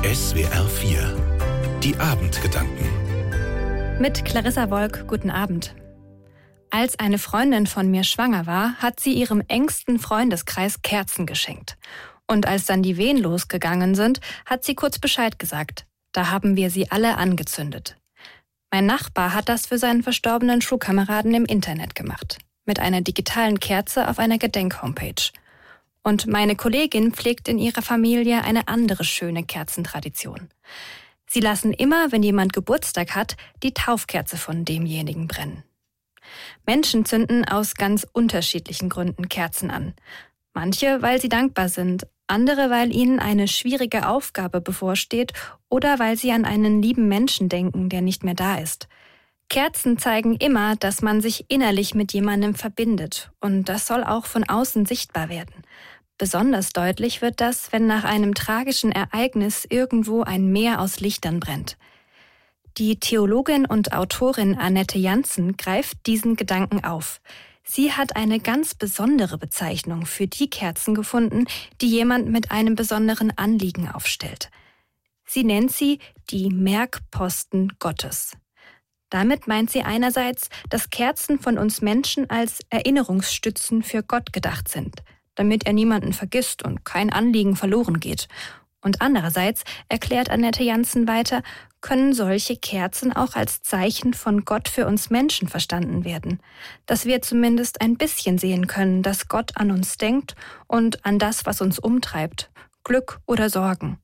SWR 4 Die Abendgedanken Mit Clarissa Wolk, guten Abend. Als eine Freundin von mir schwanger war, hat sie ihrem engsten Freundeskreis Kerzen geschenkt. Und als dann die Wehen losgegangen sind, hat sie kurz Bescheid gesagt. Da haben wir sie alle angezündet. Mein Nachbar hat das für seinen verstorbenen Schulkameraden im Internet gemacht. Mit einer digitalen Kerze auf einer Gedenk-Homepage. Und meine Kollegin pflegt in ihrer Familie eine andere schöne Kerzentradition. Sie lassen immer, wenn jemand Geburtstag hat, die Taufkerze von demjenigen brennen. Menschen zünden aus ganz unterschiedlichen Gründen Kerzen an. Manche, weil sie dankbar sind, andere, weil ihnen eine schwierige Aufgabe bevorsteht oder weil sie an einen lieben Menschen denken, der nicht mehr da ist. Kerzen zeigen immer, dass man sich innerlich mit jemandem verbindet und das soll auch von außen sichtbar werden. Besonders deutlich wird das, wenn nach einem tragischen Ereignis irgendwo ein Meer aus Lichtern brennt. Die Theologin und Autorin Annette Jansen greift diesen Gedanken auf. Sie hat eine ganz besondere Bezeichnung für die Kerzen gefunden, die jemand mit einem besonderen Anliegen aufstellt. Sie nennt sie die Merkposten Gottes. Damit meint sie einerseits, dass Kerzen von uns Menschen als Erinnerungsstützen für Gott gedacht sind, damit er niemanden vergisst und kein Anliegen verloren geht. Und andererseits, erklärt Annette Jansen weiter, können solche Kerzen auch als Zeichen von Gott für uns Menschen verstanden werden. Dass wir zumindest ein bisschen sehen können, dass Gott an uns denkt und an das, was uns umtreibt, Glück oder Sorgen.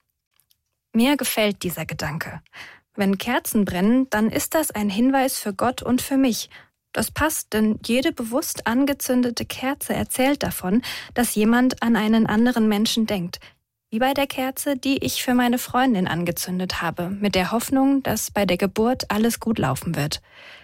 Mir gefällt dieser Gedanke. Wenn Kerzen brennen, dann ist das ein Hinweis für Gott und für mich. Das passt, denn jede bewusst angezündete Kerze erzählt davon, dass jemand an einen anderen Menschen denkt. Wie bei der Kerze, die ich für meine Freundin angezündet habe, mit der Hoffnung, dass bei der Geburt alles gut laufen wird.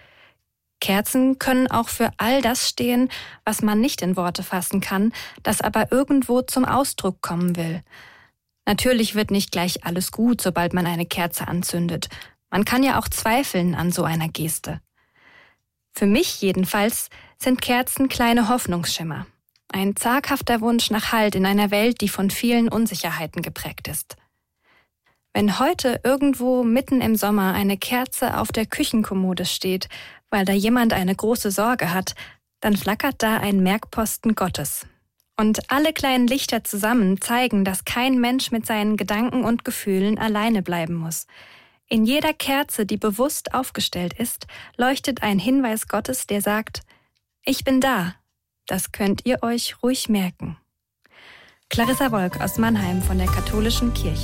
Kerzen können auch für all das stehen, was man nicht in Worte fassen kann, das aber irgendwo zum Ausdruck kommen will. Natürlich wird nicht gleich alles gut, sobald man eine Kerze anzündet. Man kann ja auch zweifeln an so einer Geste. Für mich jedenfalls sind Kerzen kleine Hoffnungsschimmer. Ein zaghafter Wunsch nach Halt in einer Welt, die von vielen Unsicherheiten geprägt ist. Wenn heute irgendwo mitten im Sommer eine Kerze auf der Küchenkommode steht, weil da jemand eine große Sorge hat, dann flackert da ein Merkposten Gottes. Und alle kleinen Lichter zusammen zeigen, dass kein Mensch mit seinen Gedanken und Gefühlen alleine bleiben muss. In jeder Kerze, die bewusst aufgestellt ist, leuchtet ein Hinweis Gottes, der sagt, ich bin da. Das könnt ihr euch ruhig merken. Clarissa Wolk aus Mannheim von der Katholischen Kirche.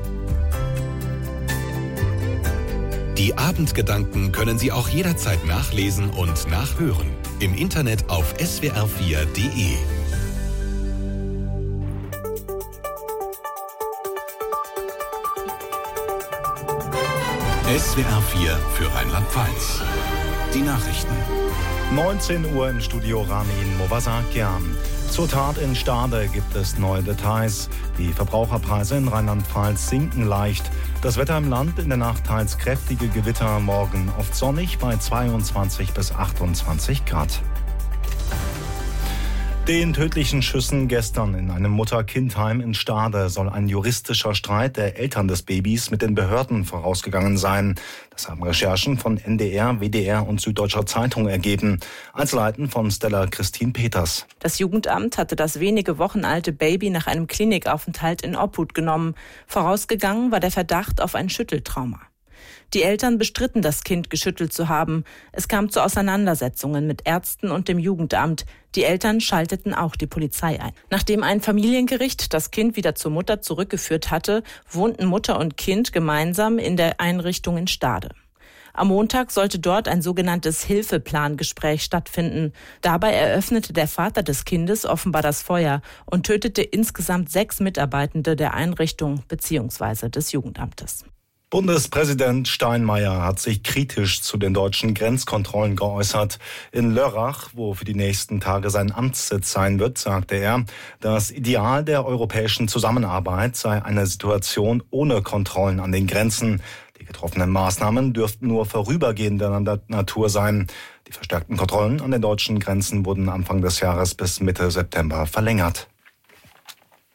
Die Abendgedanken können Sie auch jederzeit nachlesen und nachhören. Im Internet auf swr4.de. SWR 4 für Rheinland-Pfalz. Die Nachrichten. 19 Uhr im Studio Ramin Movasakian. Zur Tat in Stade gibt es neue Details. Die Verbraucherpreise in Rheinland-Pfalz sinken leicht. Das Wetter im Land in der Nacht teils kräftige Gewitter, morgen oft sonnig bei 22 bis 28 Grad. Den tödlichen Schüssen gestern in einem Mutter-Kind-Heim in Stade soll ein juristischer Streit der Eltern des Babys mit den Behörden vorausgegangen sein. Das haben Recherchen von NDR, WDR und Süddeutscher Zeitung ergeben. Einzelheiten von Stella Christine Peters. Das Jugendamt hatte das wenige Wochen alte Baby nach einem Klinikaufenthalt in Obhut genommen. Vorausgegangen war der Verdacht auf ein Schütteltrauma. Die Eltern bestritten, das Kind geschüttelt zu haben. Es kam zu Auseinandersetzungen mit Ärzten und dem Jugendamt. Die Eltern schalteten auch die Polizei ein. Nachdem ein Familiengericht das Kind wieder zur Mutter zurückgeführt hatte, wohnten Mutter und Kind gemeinsam in der Einrichtung in Stade. Am Montag sollte dort ein sogenanntes Hilfeplangespräch stattfinden. Dabei eröffnete der Vater des Kindes offenbar das Feuer und tötete insgesamt 6 Mitarbeitende der Einrichtung bzw. des Jugendamtes. Bundespräsident Steinmeier hat sich kritisch zu den deutschen Grenzkontrollen geäußert. In Lörrach, wo für die nächsten Tage sein Amtssitz sein wird, sagte er, das Ideal der europäischen Zusammenarbeit sei eine Situation ohne Kontrollen an den Grenzen. Die getroffenen Maßnahmen dürften nur vorübergehender Natur sein. Die verstärkten Kontrollen an den deutschen Grenzen wurden Anfang des Jahres bis Mitte September verlängert.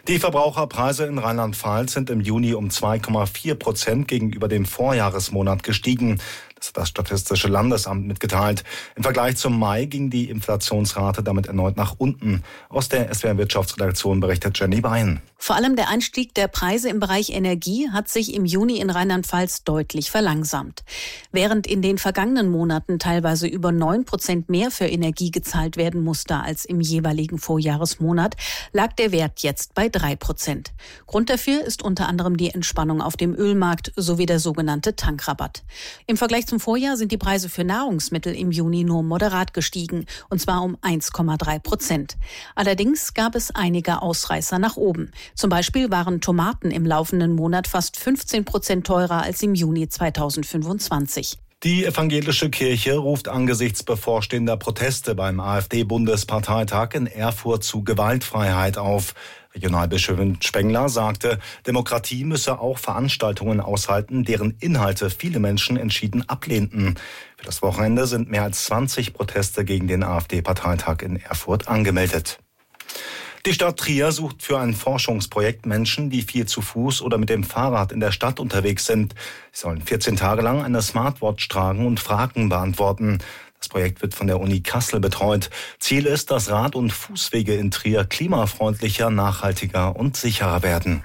Die Verbraucherpreise in Rheinland-Pfalz sind im Juni um 2,4% gegenüber dem Vorjahresmonat gestiegen. Das hat das Statistische Landesamt mitgeteilt. Im Vergleich zum Mai ging die Inflationsrate damit erneut nach unten. Aus der SWR Wirtschaftsredaktion berichtet Jenny Bein. Vor allem der Anstieg der Preise im Bereich Energie hat sich im Juni in Rheinland-Pfalz deutlich verlangsamt. Während in den vergangenen Monaten teilweise über 9% mehr für Energie gezahlt werden musste als im jeweiligen Vorjahresmonat, lag der Wert jetzt bei 3%. Grund dafür ist unter anderem die Entspannung auf dem Ölmarkt sowie der sogenannte Tankrabatt. Im Vergleich zum Vorjahr sind die Preise für Nahrungsmittel im Juni nur moderat gestiegen, und zwar um 1,3%. Allerdings gab es einige Ausreißer nach oben. Zum Beispiel waren Tomaten im laufenden Monat fast 15% teurer als im Juni 2025. Die evangelische Kirche ruft angesichts bevorstehender Proteste beim AfD-Bundesparteitag in Erfurt zu Gewaltfreiheit auf. Regionalbischöfin Spengler sagte, Demokratie müsse auch Veranstaltungen aushalten, deren Inhalte viele Menschen entschieden ablehnten. Für das Wochenende sind mehr als 20 Proteste gegen den AfD-Parteitag in Erfurt angemeldet. Die Stadt Trier sucht für ein Forschungsprojekt Menschen, die viel zu Fuß oder mit dem Fahrrad in der Stadt unterwegs sind. Sie sollen 14 Tage lang eine Smartwatch tragen und Fragen beantworten. Das Projekt wird von der Uni Kassel betreut. Ziel ist, dass Rad- und Fußwege in Trier klimafreundlicher, nachhaltiger und sicherer werden.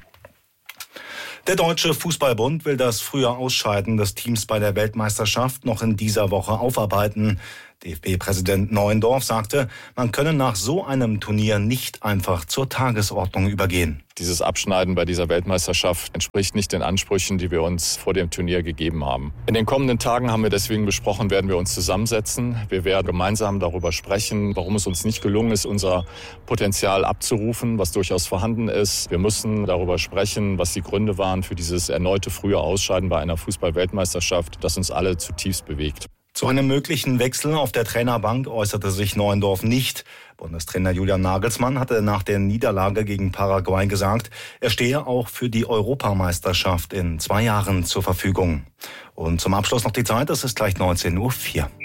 Der Deutsche Fußballbund will das frühe Ausscheiden des Teams bei der Weltmeisterschaft noch in dieser Woche aufarbeiten. DFB-Präsident Neuendorf sagte, man könne nach so einem Turnier nicht einfach zur Tagesordnung übergehen. Dieses Abschneiden bei dieser Weltmeisterschaft entspricht nicht den Ansprüchen, die wir uns vor dem Turnier gegeben haben. In den kommenden Tagen haben wir deswegen besprochen, werden wir uns zusammensetzen. Wir werden gemeinsam darüber sprechen, warum es uns nicht gelungen ist, unser Potenzial abzurufen, was durchaus vorhanden ist. Wir müssen darüber sprechen, was die Gründe waren für dieses erneute frühe Ausscheiden bei einer Fußball-Weltmeisterschaft, das uns alle zutiefst bewegt. Zu einem möglichen Wechsel auf der Trainerbank äußerte sich Neuendorf nicht. Bundestrainer Julian Nagelsmann hatte nach der Niederlage gegen Paraguay gesagt, er stehe auch für die Europameisterschaft in 2 Jahren zur Verfügung. Und zum Abschluss noch die Zeit, es ist gleich 19:04 Uhr.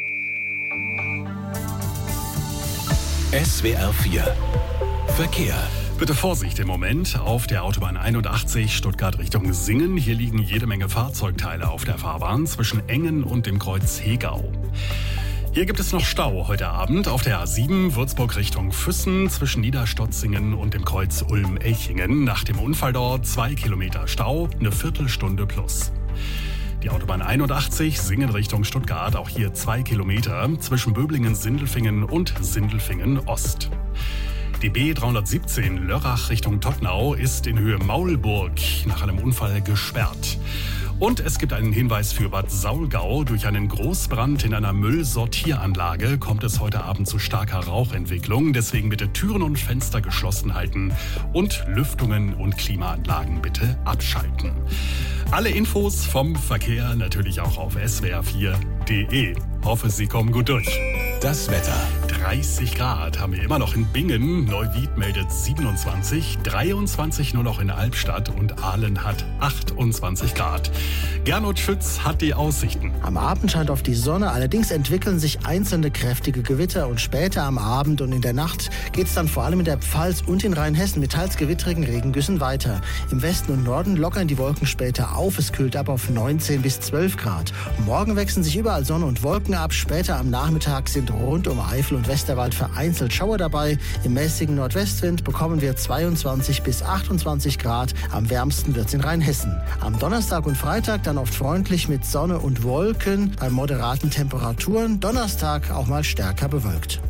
SWR 4 Verkehr. Bitte Vorsicht im Moment auf der Autobahn 81 Stuttgart Richtung Singen. Hier liegen jede Menge Fahrzeugteile auf der Fahrbahn zwischen Engen und dem Kreuz Hegau. Hier gibt es noch Stau heute Abend auf der A7 Würzburg Richtung Füssen zwischen Niederstotzingen und dem Kreuz Ulm-Elchingen. Nach dem Unfall dort 2 Kilometer Stau, eine Viertelstunde plus. Die Autobahn 81 Singen Richtung Stuttgart, auch hier 2 Kilometer zwischen Böblingen-Sindelfingen und Sindelfingen-Ost. Die B317 Lörrach Richtung Todtnau ist in Höhe Maulburg nach einem Unfall gesperrt. Und es gibt einen Hinweis für Bad Saulgau. Durch einen Großbrand in einer Müllsortieranlage kommt es heute Abend zu starker Rauchentwicklung. Deswegen bitte Türen und Fenster geschlossen halten und Lüftungen und Klimaanlagen bitte abschalten. Alle Infos vom Verkehr natürlich auch auf swr4.de. Hoffe, Sie kommen gut durch. Das Wetter. 30 Grad haben wir immer noch in Bingen. Neuwied meldet 27, 23 nur noch in Albstadt und Aalen hat 28 Grad. Gernot Schütz hat die Aussichten. Am Abend scheint auf die Sonne, allerdings entwickeln sich einzelne kräftige Gewitter und später am Abend und in der Nacht geht es dann vor allem in der Pfalz und in Rheinhessen mit teils gewittrigen Regengüssen weiter. Im Westen und Norden lockern die Wolken später auf, es kühlt ab auf 19 bis 12 Grad. Morgen wechseln sich überall Sonne und Wolken ab, später am Nachmittag sind rund um Eifel und Westerwald vereinzelt Schauer dabei. Im mäßigen Nordwestwind bekommen wir 22 bis 28 Grad, am wärmsten wird es in Rheinhessen. Am Donnerstag und Freitag dann oft freundlich mit Sonne und Wolken bei moderaten Temperaturen. Donnerstag auch mal stärker bewölkt.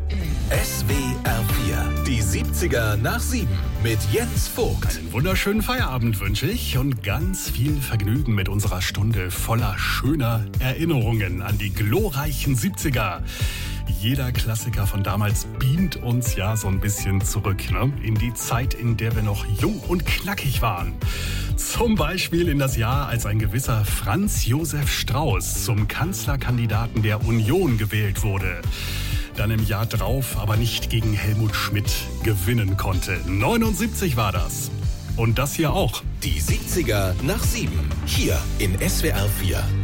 SWR 4, die 70er nach 7 mit Jens Vogt. Einen wunderschönen Feierabend wünsche ich und ganz viel Vergnügen mit unserer Stunde voller schöner Erinnerungen an die glorreichen 70er. Jeder Klassiker von damals beamt uns ja so ein bisschen zurück, ne? In die Zeit, in der wir noch jung und knackig waren. Zum Beispiel in das Jahr, als ein gewisser Franz Josef Strauß zum Kanzlerkandidaten der Union gewählt wurde. Dann im Jahr drauf aber nicht gegen Helmut Schmidt gewinnen konnte. 79 war das. Und das hier auch. Die 70er nach 7, hier in SWR 4.